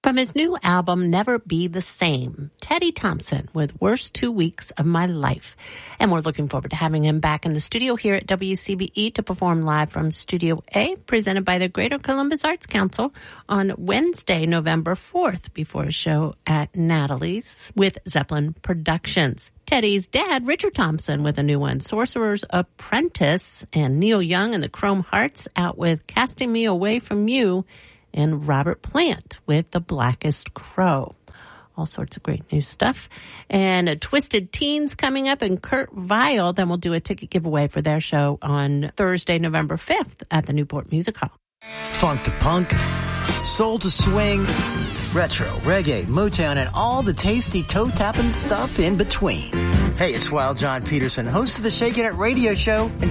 From his new album, Never Be the Same, Teddy Thompson with Worst 2 Weeks of My Life. And we're looking forward to having him back in the studio here at WCBE to perform live from Studio A, presented by the Greater Columbus Arts Council on Wednesday, November 4th, before a show at Natalie's with Zeppelin Productions. Teddy's dad, Richard Thompson, with a new one, Sorcerer's Apprentice, and Neil Young and the Chrome Hearts out with Casting Me Away From You, and Robert Plant with The Blackest Crow. All sorts of great new stuff. And Twisted Teens coming up, and Kurt Vile. Then we'll do a ticket giveaway for their show on Thursday, November 5th at the Newport Music Hall. Funk to punk, soul to swing, retro, reggae, Motown, and all the tasty toe-tapping stuff in between. Hey, it's Wild John Peterson, host of the Shakin' It radio show, and